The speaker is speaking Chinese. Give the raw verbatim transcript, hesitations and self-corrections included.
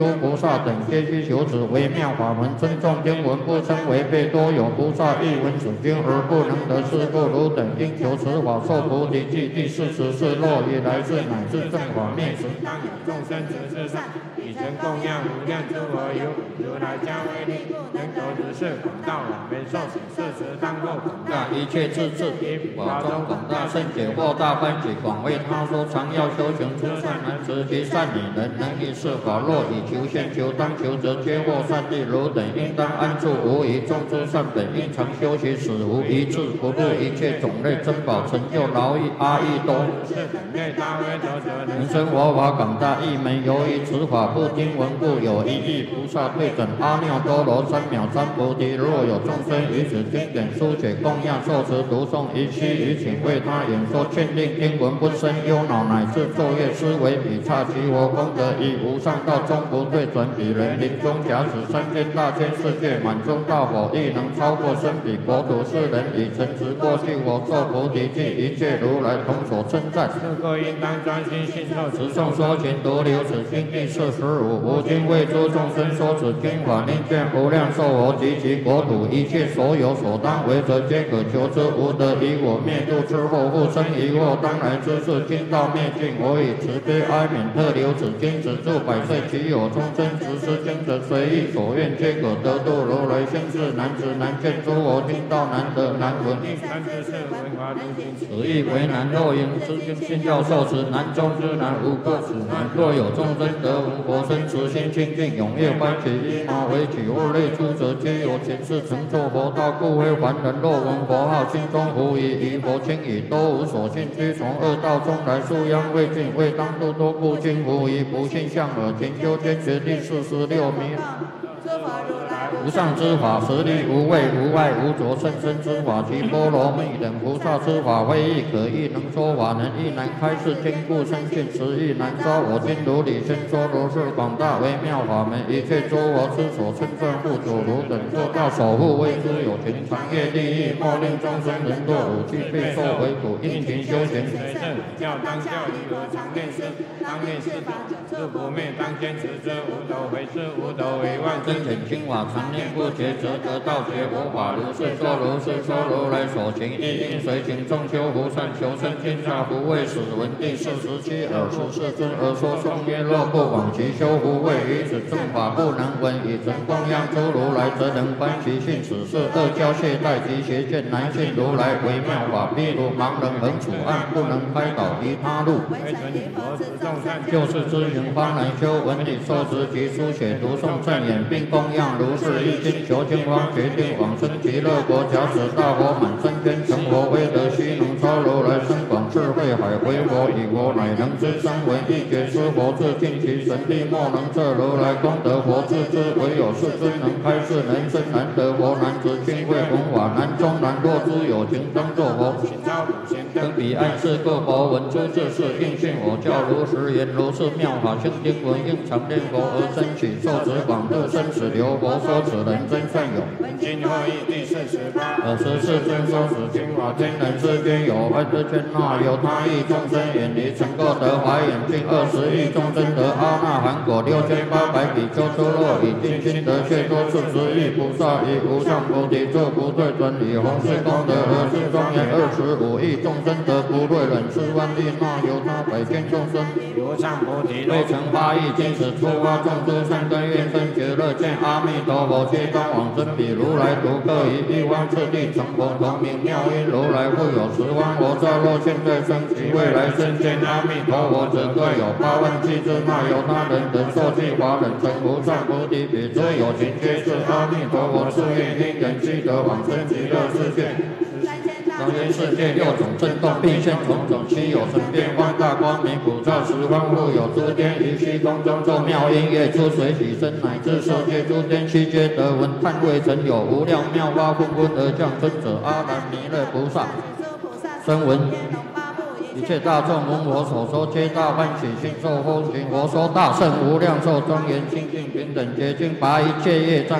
诸菩萨等皆须求此微妙法门，尊重经文，不称违背。多有菩萨欲闻此经而不能得，是故汝等应求此法，受菩提记。第四十是若以来世乃至正法灭时，当有众生此世上，以成供养无量诸佛有如来加威力，能得如是广大往遍受持，是时当作广大一切智智因法中广大圣解惑大欢喜，广为他说常要修行诸善男子及善女人，能以是法若以求现求当求则皆获善利。汝等应当安住无疑，众诸善本应常修习，使无一智不入一切种类珍宝，成就劳役阿逸多是等类大威德者，人生佛法广大一门。由于此法不听闻故，有一亿菩萨对准阿耨多罗三藐三菩提。若有众生于此经典书写供养受持读诵，一期于请为他演说劝令经文，不生忧恼，乃至昼夜思维，彼刹其佛功德已无上道，终不退转。彼人临终假使三千大千世界满中大佛，亦能超过生彼国土。世人以诚实过去佛受菩提记，一切如来同所称赞。是故应当专心信受持诵说勤读留此经。第四十五，吾今为诸众生说此经法，令见无量寿佛及其国土一切所有所当为者，皆可求之。无得以我灭度之后，复生疑惑，当来之事，经道灭尽，我以慈悲哀悯特留此经，止住百岁。其有众生执持经者，随意所愿，皆可得度。如来现世难知难见诸佛，听道难得难闻。三知是文华如经，此亦为难。若应此经信教受持，难中之难，无过此难。若有众生得闻佛身，慈心清净，踊跃欢喜，依马为起物类出者，皆有前世成就佛道，故非凡人。若闻佛号，心中狐疑，于佛轻已，都无所信，居从恶道中来，素殃未尽，未当度多故惊狐疑，不信相耳。勤修坚决第四十六名。无上之法，实力无畏无碍无着，甚深之法，其波罗蜜等菩萨之法，非亦可亦能说法，能亦难开示，坚固深信，实亦难招。我今如理宣说，如是广大微妙法门，一切诸佛之所称赞护主，汝等做到守护，为之有情，长业利益，莫令众生人堕五趣，备受为苦，殷勤修行。随正教当教义，何常念师，当念师法，是不灭，当坚持之。无斗回师，无斗为万真显清法，常念不绝，则得道学佛法。如是说，如是说，如来所行，一应随行，众修福善，求生天下，不畏死。闻第四十七尔时世尊而说颂曰：若不往其修福慧，于此正法不能闻，以成供养诸如来，则能观其性。此是恶教懈怠及邪见，难信如来微妙法。譬如盲人横处暗，不能开导于他路，就是知行方能修。闻理受持及书写读诵正言，并供养如是一经，求经方决定往生极乐国。假使大佛满三千成佛，威德须能超如来深广智慧海。为佛以佛乃能知声闻，一觉知佛智尽其神力，莫能测如来功德佛智之。唯有世尊能开示人生难得佛，难知亲慧弘法难中难。若诸有情当作佛，登彼岸是各佛闻诸智事，应信我教如实言。如是妙法性经文，应常念佛而生起，受持广度生死流。佛说此人真善有。今后义第四十八。尔时世尊说此经法，天人世间有万之千那，有他亿众生远离，曾过得华严尽。二十亿众生得阿那含果，六千八百比丘出落以定心得解脱。四十亿菩萨以无上菩提作不退转，以弘誓功德而是庄严。二十五亿众生得不退忍，四万亿那由他百千众生无上菩提未成八亿，今此出发众诸善根愿生觉乐，见阿弥陀佛，皆当往生彼如来独各以一方次第成佛，同名妙音如来。复有十方佛刹，若现在生其未来生见阿弥陀佛者，各有八万七之那由他人等受记华人成无上菩提，彼诸有情皆是阿弥陀佛誓愿因缘须得往生极乐世界。当今世界六种震动，并现种种，其有神变放大光明，普照十方。复有诸天于虚空中奏妙音乐，出水洗身，乃至世界诸天悉皆得闻。叹未曾有无量妙法纷纷而降生者，阿难弥勒菩萨声闻一切大众闻我所说，皆大欢喜，信受奉行。我说大圣无量寿庄严清净平等洁净，拔一切业障，